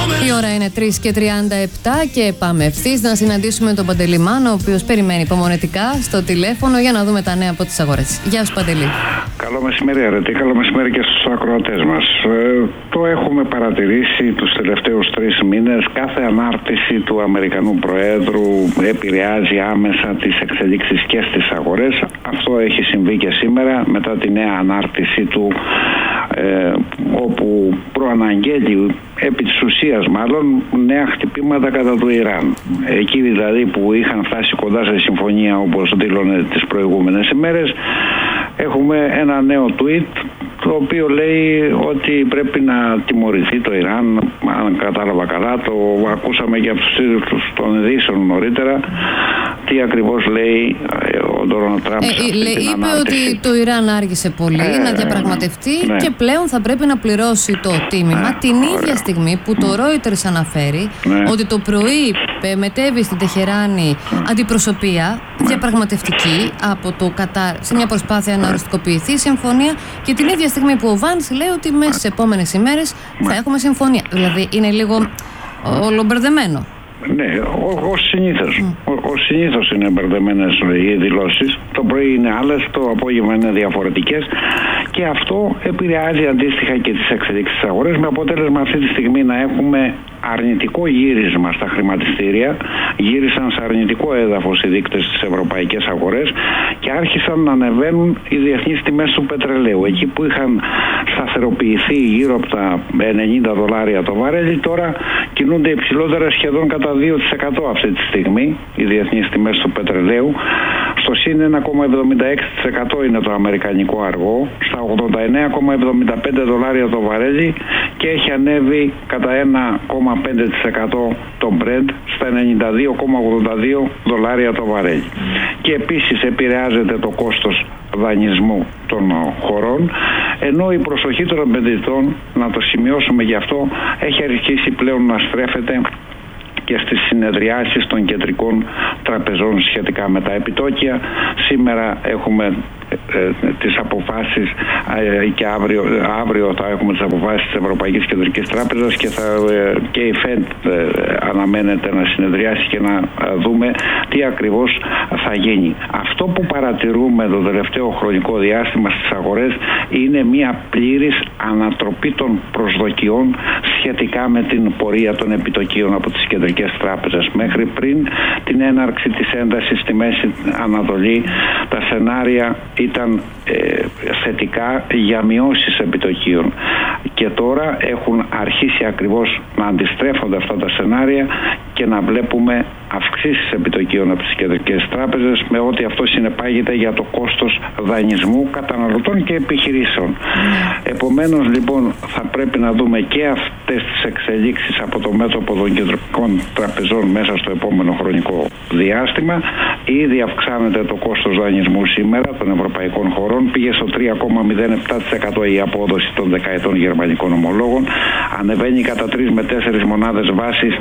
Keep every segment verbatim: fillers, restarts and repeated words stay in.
Η ώρα είναι τρεις και τριάντα επτά και πάμε ευθύς να συναντήσουμε τον Παντελή Μάνο, ο οποίος περιμένει υπομονετικά στο τηλέφωνο για να δούμε τα νέα από τις αγορές. Γεια σου, Παντελή. Καλό μεσημέρι, Αρετή. Καλό μεσημέρι και στους ακροατές μας. Ε, το έχουμε παρατηρήσει τους τελευταίους τρεις μήνες. Κάθε ανάρτηση του Αμερικανού Προέδρου επηρεάζει άμεσα τις εξελίξεις και στις αγορές. Αυτό έχει συμβεί και σήμερα μετά τη νέα ανάρτηση του, ε, όπου προαναγγέλει επί της ουσίας μάλλον νέα χτυπήματα κατά του Ιράν. Εκεί δηλαδή που είχαν φτάσει κοντά σε συμφωνία, όπως δήλωνε τις προηγούμενες ημέρες, έχουμε ένα νέο tweet το οποίο λέει ότι πρέπει να τιμωρηθεί το Ιράν. Αν κατάλαβα καλά, το ακούσαμε και από τους τίτλους των ειδήσεων νωρίτερα, τι ακριβώς λέει ο Ντόναλντ Τραμπ. Ε, λέει, είπε ότι το Ιράν άργησε πολύ ε, να διαπραγματευτεί ναι. και πλέον θα πρέπει να πληρώσει το τίμημα. Ε, την ίδια ωραία. στιγμή που το Reuters αναφέρει ναι. ότι το πρωί μετέβη στην Τεχεράνη ναι. αντιπροσωπεία ναι. διαπραγματευτική από το Κατάρ σε μια προσπάθεια να οριστικοποιηθεί η συμφωνία, και την ίδια στιγμή που ο Βάνς λέει ότι μέσα στις επόμενες ημέρες θα έχουμε συμφωνία. Δηλαδή είναι λίγο ολομπερδεμένο. Ναι, ως συνήθως. Mm. Ως συνήθως είναι μπερδεμένες οι δηλώσεις. Το πρωί είναι άλλες, το απόγευμα είναι διαφορετικές, και αυτό επηρεάζει αντίστοιχα και τις εξελίξεις της αγορές, με αποτέλεσμα αυτή τη στιγμή να έχουμε αρνητικό γύρισμα στα χρηματιστήρια. Γύρισαν σε αρνητικό έδαφος οι δείκτες στις ευρωπαϊκές αγορές και άρχισαν να ανεβαίνουν οι διεθνείς τιμές του πετρελαίου. Εκεί που είχαν σταθεροποιηθεί γύρω από τα ενενήντα δολάρια το βαρέλι, τώρα κινούνται υψηλότερα σχεδόν κατά δύο τοις εκατό αυτή τη στιγμή οι διεθνείς τιμές του πετρελαίου. Στο συν ένα κόμμα εβδομήντα έξι τοις εκατό είναι το αμερικανικό αργό, στα ογδόντα εννέα κόμμα εβδομήντα πέντε δολάρια το βαρέλι, και έχει ανέβει κατά ένα κόμμα πέντε τοις εκατό το Brent στα ενενήντα δύο κόμμα ογδόντα δύο δολάρια το βαρέλι. Και επίσης επηρεάζεται το κόστος δανεισμού των χωρών, ενώ η προσοχή των επενδυτών, να το σημειώσουμε γι' αυτό, έχει αρχίσει πλέον να στρέφεται και στις συνεδριάσεις των κεντρικών τραπεζών σχετικά με τα επιτόκια. Σήμερα έχουμε ε, τις αποφάσεις ε, και αύριο, αύριο θα έχουμε τις αποφάσεις της Ευρωπαϊκής Κεντρικής Τράπεζας, και, θα, ε, και η Fed ε, αναμένεται να συνεδριάσει και να ε, δούμε τι ακριβώς θα γίνει. Αυτό που παρατηρούμε το τελευταίο χρονικό διάστημα στις αγορές είναι μια πλήρης ανατροπή των προσδοκιών σχετικά με την πορεία των επιτοκίων από τις κεντρικές τράπεζες. Μέχρι πριν την έναρξη της έντασης στη Μέση Ανατολή, τα σενάρια ήταν ε, θετικά για μειώσεις επιτοκίων, και τώρα έχουν αρχίσει ακριβώς να αντιστρέφονται αυτά τα σενάρια και να βλέπουμε αυξήσεις επιτοκίων από τις κεντρικές τράπεζες, με ό,τι αυτό συνεπάγεται για το κόστος δανεισμού καταναλωτών και επιχειρήσεων. Mm. Επομένως λοιπόν θα πρέπει να δούμε και αυτές τις εξελίξεις από το μέτωπο των κεντρικών τραπεζών μέσα στο επόμενο χρονικό διάστημα. Ήδη αυξάνεται το κόστος δανεισμού σήμερα των ευρωπαϊκών χωρών, πήγε στο τρία κόμμα μηδέν επτά τοις εκατό η απόδοση των δεκαετών γερμανικών ομολόγων, ανεβαίνει κατά τρεις με τέσσερις μονάδες βάσης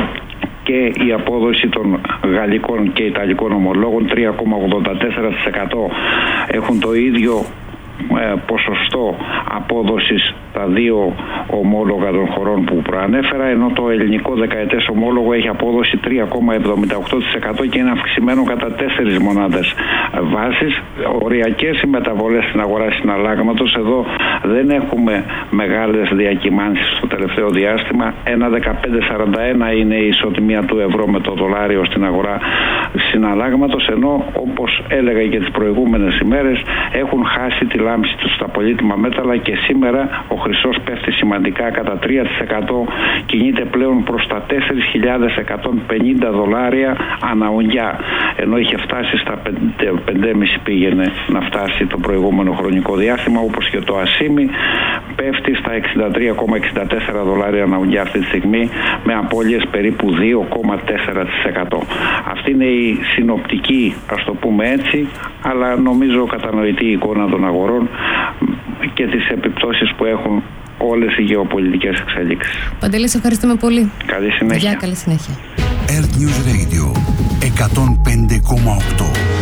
και η απόδοση των γαλλικών και ιταλικών ομολόγων, τρία κόμμα ογδόντα τέσσερα τοις εκατό έχουν το ίδιο ε, ποσοστό απόδοσης τα δύο ομόλογα των χωρών που προανέφερα, ενώ το ελληνικό δεκαετές ομόλογο έχει απόδοση τρία κόμμα εβδομήντα οκτώ τοις εκατό και είναι αυξημένο κατά τέσσερις μονάδες βάσης. Οριακές οι μεταβολές στην αγορά συναλλάγματος. Εδώ δεν έχουμε μεγάλες διακυμάνσεις στο τελευταίο διάστημα. ένα κόμμα δεκαπέντε σαράντα ένα είναι η ισοτιμία του ευρώ με το δολάριο στην αγορά συναλλάγματος, ενώ όπως έλεγα και τις προηγούμενες ημέρες έχουν χάσει τη λάμψη τους στα πολύτιμα μέταλλα, και σήμερα ο χρυσός πέφτει σημαντικά κατά τρία τοις εκατό, κινείται πλέον προς τα τέσσερις χιλιάδες εκατόν πενήντα δολάρια αναουγγιά, ενώ είχε φτάσει στα πέντε κόμμα πέντε πήγαινε να φτάσει το προηγούμενο χρονικό διάστημα, όπως και το ασίμι πέφτει στα εξήντα τρία κόμμα εξήντα τέσσερα δολάρια αναουγγιά αυτή τη στιγμή, με απώλειες περίπου δύο κόμμα τέσσερα τοις εκατό. Αυτή είναι η συνοπτική, ας το πούμε έτσι, αλλά νομίζω κατανοητή εικόνα των αγορών και τις επιπτώσεις που έχουν όλες οι γεωπολιτικές εξελίξεις. Παντελή, σε ευχαριστούμε πολύ. Καλή συνέχεια. Γεια, καλή συνέχεια. Earth News Radio εκατόν πέντε κόμμα οκτώ.